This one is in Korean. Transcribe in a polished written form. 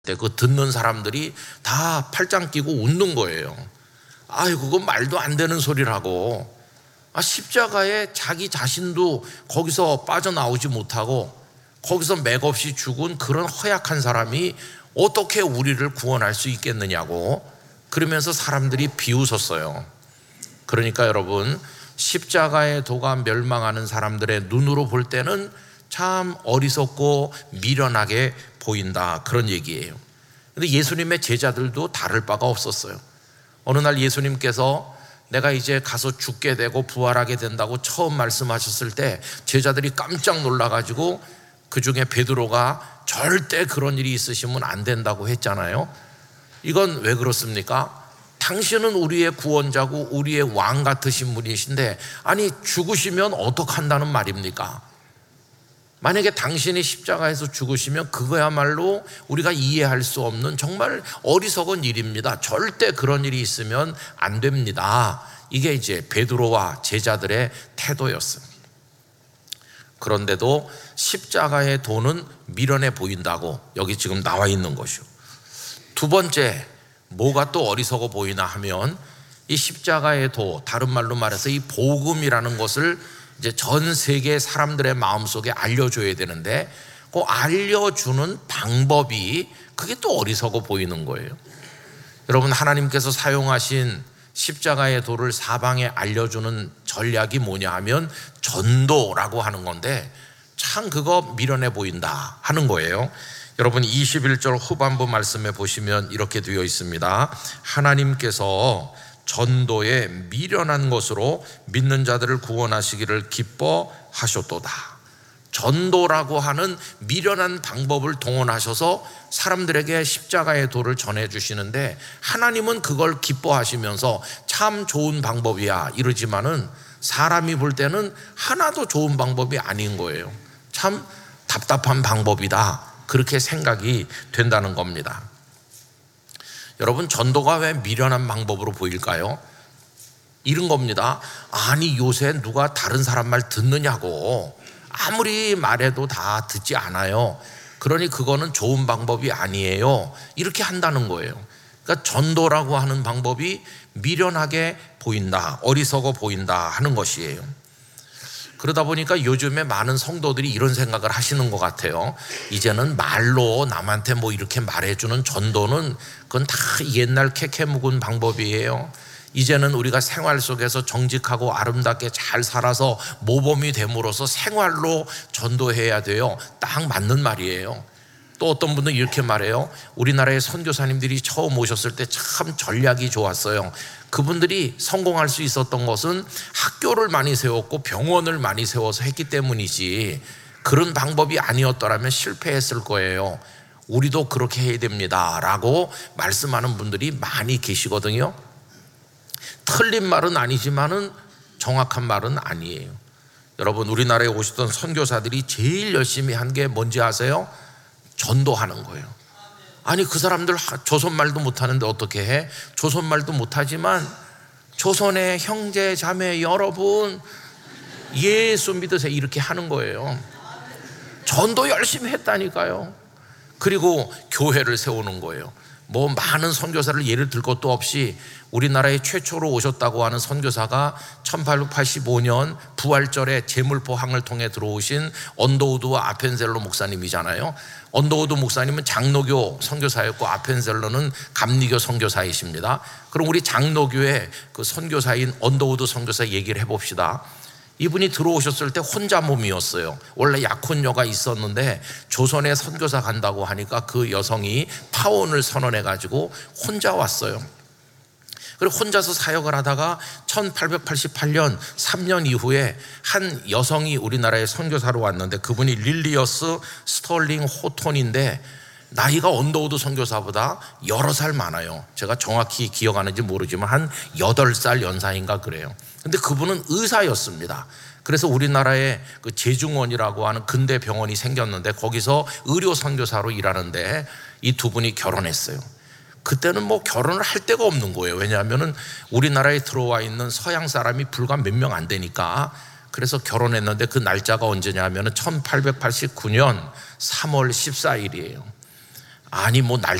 그 듣는 사람들이 다 팔짱 끼고 웃는 거예요. 아이, 그건 말도 안 되는 소리라고. 십자가에 자기 자신도 거기서 빠져나오지 못하고 거기서 맥없이 죽은 그런 허약한 사람이 어떻게 우리를 구원할 수 있겠느냐고 그러면서 사람들이 비웃었어요. 그러니까 여러분, 십자가의 도가 멸망하는 사람들의 눈으로 볼 때는 참 어리석고 미련하게 보인다, 그런 얘기예요. 근데 예수님의 제자들도 다를 바가 없었어요. 어느 날 예수님께서 내가 이제 가서 죽게 되고 부활하게 된다고 처음 말씀하셨을 때 제자들이 깜짝 놀라가지고 그 중에 베드로가 절대 그런 일이 있으시면 안 된다고 했잖아요. 이건 왜 그렇습니까? 당신은 우리의 구원자고 우리의 왕 같으신 분이신데 아니 죽으시면 어떡한다는 말입니까? 만약에 당신이 십자가에서 죽으시면 그거야말로 우리가 이해할 수 없는 정말 어리석은 일입니다. 절대 그런 일이 있으면 안 됩니다. 이게 이제 베드로와 제자들의 태도였어요. 그런데도 십자가의 도는 미련해 보인다고 여기 지금 나와 있는 것이요. 두 번째, 뭐가 또 어리석어 보이나 하면 이 십자가의 도, 다른 말로 말해서 이 복음이라는 것을 이제 전 세계 사람들의 마음속에 알려줘야 되는데 그 알려주는 방법이 그게 또 어리석어 보이는 거예요. 여러분, 하나님께서 사용하신 십자가의 도를 사방에 알려주는 전략이 뭐냐 하면 전도라고 하는 건데 참 그거 미련해 보인다 하는 거예요. 여러분, 21절 후반부 말씀에 보시면 이렇게 되어 있습니다. 하나님께서 전도에 미련한 것으로 믿는 자들을 구원하시기를 기뻐하셨도다. 전도라고 하는 미련한 방법을 동원하셔서 사람들에게 십자가의 도를 전해주시는데 하나님은 그걸 기뻐하시면서 참 좋은 방법이야 이러지만은 사람이 볼 때는 하나도 좋은 방법이 아닌 거예요. 참 답답한 방법이다, 그렇게 생각이 된다는 겁니다. 여러분, 전도가 왜 미련한 방법으로 보일까요? 이런 겁니다. 아니, 요새 누가 다른 사람 말 듣느냐고. 아무리 말해도 다 듣지 않아요. 그러니 그거는 좋은 방법이 아니에요. 이렇게 한다는 거예요. 그러니까 전도라고 하는 방법이 미련하게 보인다, 어리석어 보인다 하는 것이에요. 그러다 보니까 요즘에 많은 성도들이 이런 생각을 하시는 것 같아요. 이제는 말로 남한테 뭐 이렇게 말해주는 전도는 그건 다 옛날 캐캐 묵은 방법이에요. 이제는 우리가 생활 속에서 정직하고 아름답게 잘 살아서 모범이 됨으로써 생활로 전도해야 돼요. 딱 맞는 말이에요. 또 어떤 분은 이렇게 말해요. 우리나라의 선교사님들이 처음 오셨을 때 참 전략이 좋았어요. 그분들이 성공할 수 있었던 것은 학교를 많이 세웠고 병원을 많이 세워서 했기 때문이지 그런 방법이 아니었더라면 실패했을 거예요. 우리도 그렇게 해야 됩니다 라고 말씀하는 분들이 많이 계시거든요. 틀린 말은 아니지만은 정확한 말은 아니에요. 여러분, 우리나라에 오셨던 선교사들이 제일 열심히 한 게 뭔지 아세요? 전도하는 거예요. 아니, 그 사람들 조선말도 못하는데 어떻게 해? 조선말도 못하지만 조선의 형제 자매 여러분 예수 믿으세요 이렇게 하는 거예요. 전도 열심히 했다니까요. 그리고 교회를 세우는 거예요. 뭐 많은 선교사를 예를 들 것도 없이 우리나라에 최초로 오셨다고 하는 선교사가 1885년 부활절에 제물포항을 통해 들어오신 언더우드와 아펜셀러 목사님이잖아요. 언더우드 목사님은 장로교 선교사였고 아펜셀러는 감리교 선교사이십니다. 그럼 우리 장로교의 그 선교사인 언더우드 선교사 얘기를 해봅시다. 이분이 들어오셨을 때 혼자 몸이었어요. 원래 약혼녀가 있었는데 조선에 선교사 간다고 하니까 그 여성이 파혼을 선언해가지고 혼자 왔어요. 그리고 혼자서 사역을 하다가 1888년 3년 이후에 한 여성이 우리나라에 선교사로 왔는데 그분이 릴리어스 스털링 호톤인데 나이가 언더우드 선교사보다 여러 살 많아요. 제가 정확히 기억하는지 모르지만 한 8살 연상인가 그래요. 근데 그분은 의사였습니다. 그래서 우리나라에 그 제중원이라고 하는 근대 병원이 생겼는데 거기서 의료 선교사로 일하는데 이 두 분이 결혼했어요. 그때는 뭐 결혼을 할 데가 없는 거예요. 왜냐하면은 우리나라에 들어와 있는 서양 사람이 불과 몇 명 안 되니까. 그래서 결혼했는데 그 날짜가 언제냐 하면은 1889년 3월 14일이에요. 아니 뭐